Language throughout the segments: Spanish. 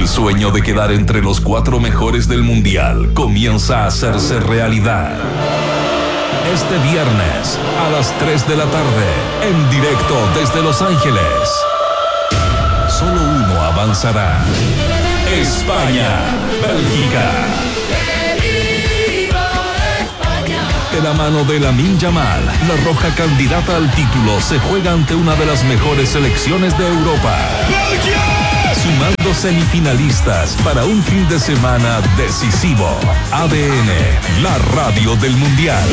El sueño de quedar entre los 4 mejores del mundial comienza a hacerse realidad. Este viernes a las 3 de la tarde, en directo desde Los Ángeles. Solo uno avanzará. España, Bélgica. De la mano de Lamine Yamal, la roja candidata al título se juega ante una de las mejores selecciones de Europa. Sumando semifinalistas para un fin de semana decisivo. ADN, la radio del Mundial.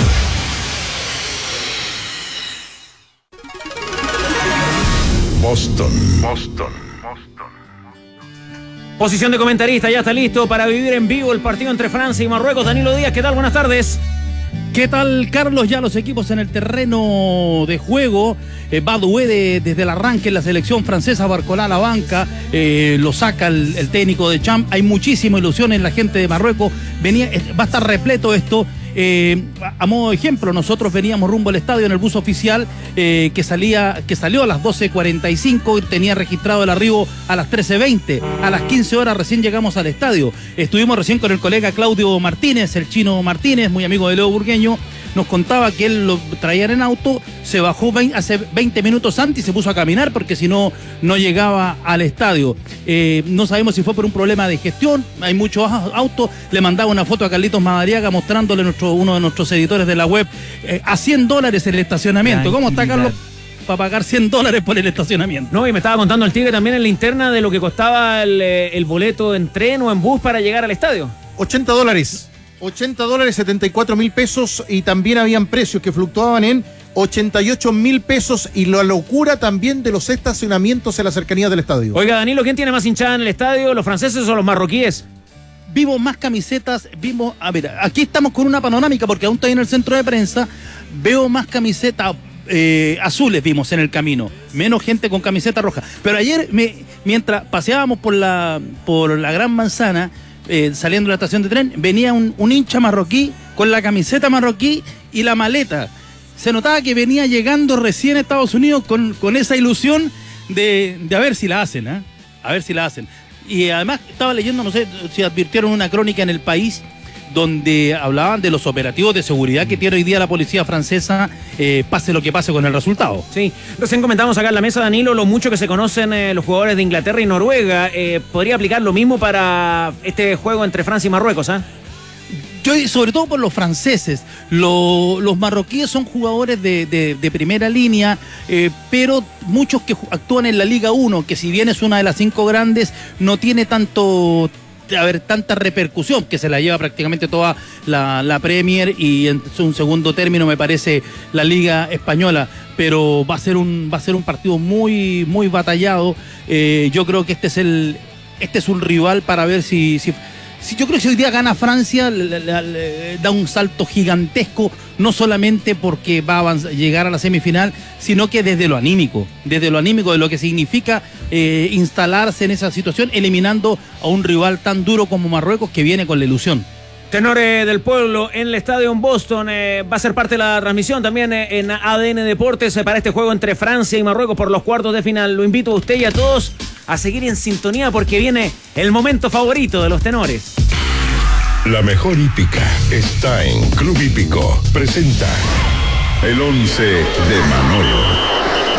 Boston. Posición de comentarista, ya está listo para vivir en vivo el partido entre Francia y Marruecos. Danilo Díaz, ¿qué tal? Buenas tardes. ¿Qué tal, Carlos? Ya los equipos en el terreno de juego. Badoué desde el arranque en la selección francesa, Barcola a la banca, lo saca el técnico de Champ. Hay muchísima ilusión en la gente de Marruecos. Va a estar repleto esto. A modo de ejemplo, nosotros veníamos rumbo al estadio en el bus oficial que salió a las 12:45 y tenía registrado el arribo a las 13:20. A las 15 horas recién llegamos al estadio. Estuvimos recién con el colega Claudio Martínez, el chino Martínez, muy amigo de Leo Burgueño. Nos contaba que él lo traía en auto, se bajó hace 20 minutos antes y se puso a caminar porque si no, no llegaba al estadio. No sabemos si fue por un problema de gestión, hay muchos autos. Le mandaba una foto a Carlitos Madariaga mostrándole uno de nuestros editores de la web a $100 el estacionamiento. ¿Cómo está, Carlos? Para pagar $100 por el estacionamiento. No, y me estaba contando el Tigre también en la interna de lo que costaba el boleto en tren o en bus para llegar al estadio. $80. $80, 74.000 pesos, y también habían precios que fluctuaban en 88.000 pesos, y la locura también de los estacionamientos en la cercanía del estadio. Oiga, Danilo, ¿quién tiene más hinchada en el estadio, los franceses o los marroquíes? Vimos más camisetas, a ver, aquí estamos con una panorámica porque aún estoy en el centro de prensa, veo más camisetas azules vimos en el camino, menos gente con camiseta roja. Pero ayer, mientras paseábamos por la Gran Manzana, saliendo de la estación de tren, venía un hincha marroquí con la camiseta marroquí y la maleta. Se notaba que venía llegando recién a Estados Unidos con esa ilusión de a ver si la hacen, a ver si la hacen. Y además estaba leyendo, no sé si advirtieron una crónica en El País, donde hablaban de los operativos de seguridad que tiene hoy día la policía francesa, pase lo que pase con el resultado. Sí, recién comentamos acá en la mesa, Danilo, lo mucho que se conocen los jugadores de Inglaterra y Noruega. ¿Podría aplicar lo mismo para este juego entre Francia y Marruecos? Yo, sobre todo por los franceses, los marroquíes son jugadores de primera línea, pero muchos que actúan en la Liga 1, que si bien es una de las 5 grandes, no tiene tanta repercusión, que se la lleva prácticamente toda la Premier y en un segundo término me parece la Liga Española, pero va a ser un partido muy, muy batallado. Yo creo que este es un rival para ver si yo creo que si hoy día gana Francia, da un salto gigantesco, no solamente porque va a llegar a la semifinal, sino que desde lo anímico, de lo que significa instalarse en esa situación, eliminando a un rival tan duro como Marruecos, que viene con la ilusión. Tenores del Pueblo en el estadio en Boston, va a ser parte de la transmisión también en ADN Deportes para este juego entre Francia y Marruecos por los cuartos de final. Lo invito a usted y a todos a seguir en sintonía porque viene el momento favorito de los tenores. La mejor hípica está en Club Hípico. Presenta el 11 de Manolo.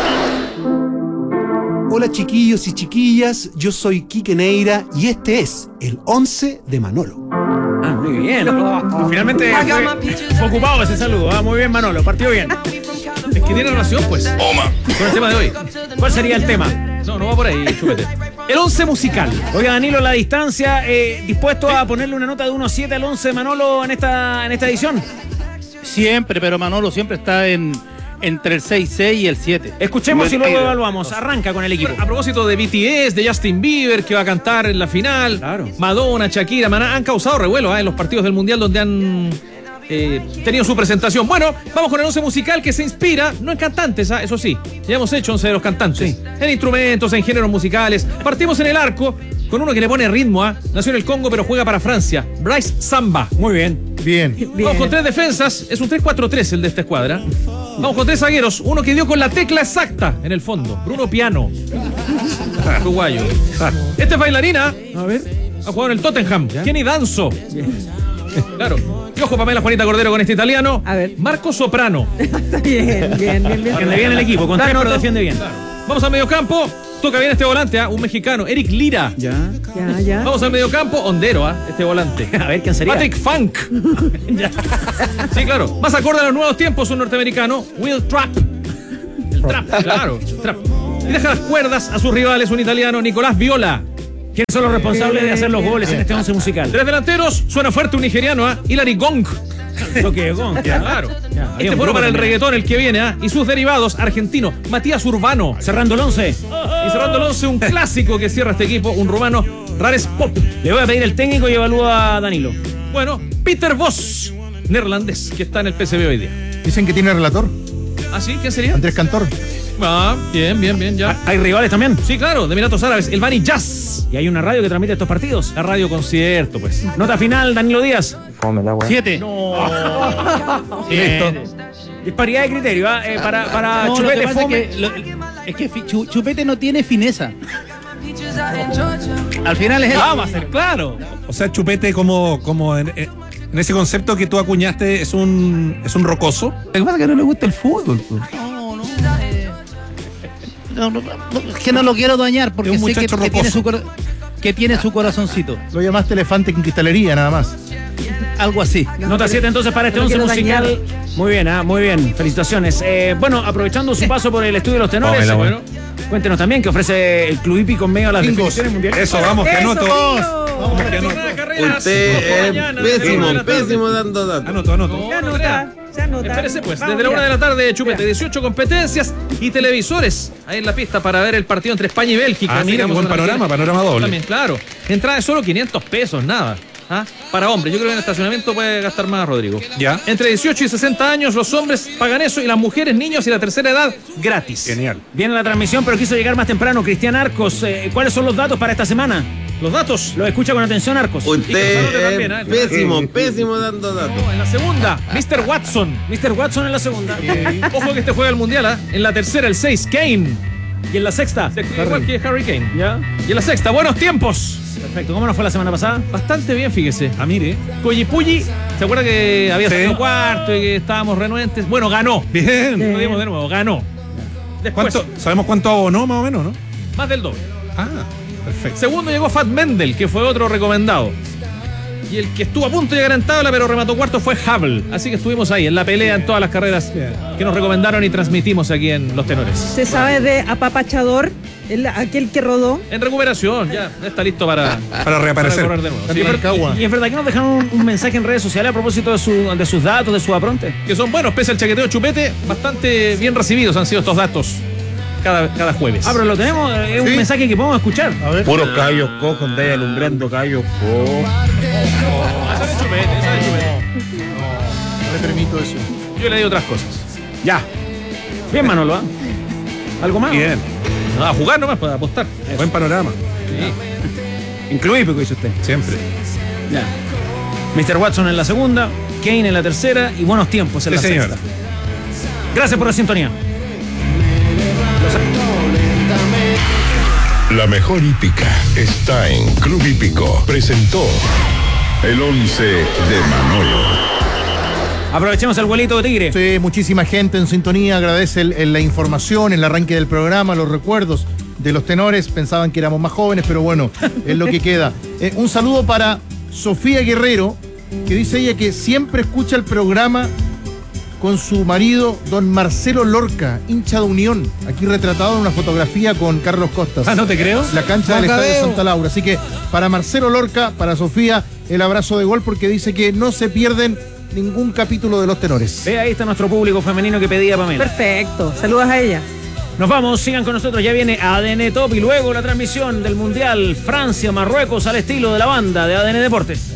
Hola chiquillos y chiquillas, yo soy Quique Neira y este es el 11 de Manolo. Muy bien. Finalmente fue ocupado ese saludo. Muy bien, Manolo. Partió bien. Es que tiene relación, pues. Toma. Con el tema de hoy. ¿Cuál sería el tema? No va por ahí, chúpete. El 11 musical. Oiga, Danilo, la distancia, ¿dispuesto a ponerle una nota de 1-7 al 11 de Manolo en esta edición? Siempre, pero Manolo siempre está entre el 6-6 y el 7. Escuchemos y luego evaluamos. Arranca con el equipo. A propósito de BTS, de Justin Bieber, que va a cantar en la final. Claro. Madonna, Shakira, Maná, han causado revuelo en los partidos del Mundial donde han tenido su presentación. Bueno, vamos con el 11 musical que se inspira, no en cantantes, eso sí, ya hemos hecho 11 de los cantantes, en instrumentos, en géneros musicales. Partimos en el arco con uno que le pone ritmo, nació en el Congo pero juega para Francia, Bryce Samba. Muy bien. Bien. Vamos con 3 defensas, es un 3-4-3 el de esta escuadra. Vamos con 3 zagueros. Uno que dio con la tecla exacta en el fondo. Bruno Piano. Uruguayo. Este es bailarina. A ver. Ha jugado en el Tottenham. Kenny Danzo. Claro. Y ojo, Pamela Juanita Cordero con este italiano. A ver. Marco Soprano. Está bien. Defiende bien el equipo, con 3 pero defiende bien. Vamos al mediocampo. Toca bien este volante, un mexicano, Eric Lira. Ya. Vamos al mediocampo, Hondero, este volante. A ver, ¿quién sería? Patrick Funk. Sí, claro. Más acorde a los nuevos tiempos, un norteamericano, Will Trapp. El Trapp, claro. El Trapp. Y deja las cuerdas a sus rivales, un italiano, Nicolás Viola. ¿Quiénes son los responsables de hacer los goles en este 11 musical? 3 delanteros, suena fuerte un nigeriano, Hilary Gong. Lo que Gong, Claro. Ya, había Este un fue grupo para el también. reggaetón, el que viene, y sus derivados, argentino, Matías Urbano. Cerrando el 11. Y cerrando el 11, un clásico que cierra este equipo, un rumano, Rares Pop. Le voy a pedir el técnico y evalúa a Danilo. Bueno, Peter Voss, neerlandés, que está en el PSV hoy día. Dicen que tiene relator, ¿Ah, sí? ¿Quién sería? Andrés Cantor. Ah, bien, ya. ¿Hay rivales también? Sí, claro, de Emiratos Árabes, el Bani Jazz. Y hay una radio que transmite estos partidos. La radio concierto, pues. Nota final, Danilo Díaz. 7. Disparidad de criterio, ¿ah? Para No, Chupete lo que pasa fome. es que Chupete no tiene fineza. Al final es él. Vamos a ser claro. O sea, Chupete como en ese concepto que tú acuñaste es un rocoso. Lo que pasa es que no le gusta el fútbol. No, es que no lo quiero dañar porque Es un sé que muchacho tiene su corazoncito. Lo llamaste elefante en cristalería, nada más. Algo así. Nota 7 entonces para este no 11 quiero musical. dañar. Muy bien, muy bien. Felicitaciones. Bueno, aprovechando su paso por el estudio de los tenores, Póngala, bueno, cuéntenos también qué ofrece el Club Hípico en medio de las Bingos. definiciones mundiales. Eso, vamos, que anoto. Vamos de carreras. Usted Mañana, es desde la una de la tarde. pésimo dando datos. Anoto. Se anota. Espérese pues, Vamos, desde la 1 ya. de la tarde, Chupete, 18 competencias y televisores ahí en la pista para ver el partido entre España y Bélgica. Ah, mira, qué Sigamos buen en la panorama, mañana. panorama doble. También, claro. Entrada de solo 500 pesos, nada. ¿Ah? Para hombres, yo creo que en el estacionamiento puede gastar más, Rodrigo. Ya. Entre 18 y 60 años, los hombres pagan eso y las mujeres, niños y la tercera edad, gratis. Genial. Viene la transmisión, pero quiso llegar más temprano. Cristian Arcos, ¿cuáles son los datos para esta semana? Los datos. Lo escucha con atención, Arcos. Usted es pésimo dando datos. En la segunda, Mr. Watson. Mr. Watson en la segunda. Ojo que este juega el mundial, ¿ah? En la tercera, el 6, Kane. Y en la sexta. Se escribe igual que Harry Kane. ¿Ya? Y en la sexta, buenos tiempos. Perfecto. ¿Cómo nos fue la semana pasada? Bastante bien, fíjese. Ah, mire. Coyipulli, ¿se acuerda que había Sí. salido cuarto y que estábamos renuentes? Bueno, ganó. Bien. Lo dimos de nuevo, ganó. Después, ¿Sabemos cuánto abonó más o menos, no? más del doble. Ah, perfecto. Segundo llegó Fat Mendel, que fue otro recomendado. Y el que estuvo a punto de llegar en tabla, pero remató cuarto, fue Hubble. Así que estuvimos ahí, en la pelea, en todas las carreras que nos recomendaron y transmitimos aquí en Los Tenores. ¿Se sabe de Apapachador? Aquel que rodó. En recuperación, ya está listo para reaparecer. correr de nuevo. Sí, Y es verdad que nos dejaron un mensaje en redes sociales a propósito de sus datos, de su apronte. que son buenos, pese al chaqueteo Chupete, bastante bien recibidos han sido estos datos cada jueves. Ah, pero lo tenemos, es un Sí. mensaje que podemos escuchar. A ver. Puros callos cojos, andáis alumbrando callos cojos. Esa de Chupete, esa de Chupete. No le permito eso. Yo le di otras cosas. Ya. Bien, Manolo, ¿ah? ¿Algo más? Bien. No, a jugar nomás para apostar. Buen panorama. En Club Hípico, dice usted. Siempre. Ya. Mr. Watson en la segunda, Kane en la tercera y buenos tiempos en Sí, la señor. sexta. Gracias por la sintonía. La mejor hípica está en Club Hípico. Presentó el 11 de Manolo. Aprovechemos el vuelito de tigre. Sí, muchísima gente en sintonía, agradece la información, el arranque del programa, los recuerdos de los tenores. Pensaban que éramos más jóvenes, pero bueno, es lo que queda. Un saludo para Sofía Guerrero, que dice ella que siempre escucha el programa con su marido, don Marcelo Lorca, hincha de Unión, aquí retratado en una fotografía con Carlos Costas. Ah, no te creo. La cancha del Estadio Santa Laura. Así que para Marcelo Lorca, para Sofía, el abrazo de gol, porque dice que no se pierden ningún capítulo de los tenores. Ve, ahí está nuestro público femenino que pedía Pamela. Perfecto. Saludos a ella. Nos vamos, sigan con nosotros, ya viene ADN Top y luego la transmisión del Mundial Francia-Marruecos al estilo de la banda de ADN Deportes.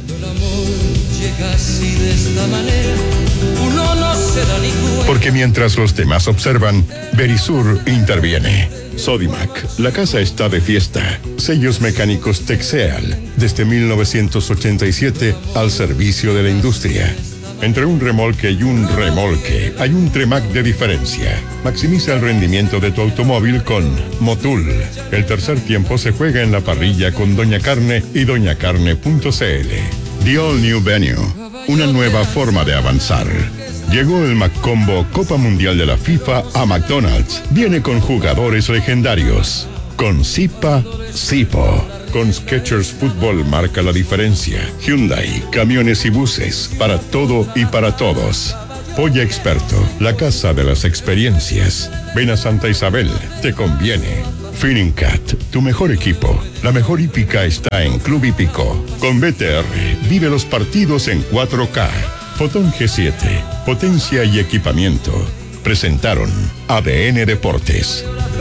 Porque mientras los demás observan, Verisur interviene. Sodimac, la casa está de fiesta. Sellos mecánicos Texeal, desde 1987 al servicio de la industria. Entre un remolque y un remolque hay un Tremac de diferencia. Maximiza el rendimiento de tu automóvil con Motul. El tercer tiempo se juega en la parrilla con Doña Carne y doñacarne.cl. The All New Venue, una nueva forma de avanzar. Llegó el McCombo Copa Mundial de la FIFA a McDonald's. Viene con jugadores legendarios. Con Zipa, Zipo. Con Skechers Fútbol marca la diferencia. Hyundai, camiones y buses, para todo y para todos. Polla Experto, la casa de las experiencias. Ven a Santa Isabel, te conviene. Finincat, tu mejor equipo. La mejor hípica está en Club Hípico. Con BTR, vive los partidos en 4K. Fotón G7, potencia y equipamiento. Presentaron ADN Deportes.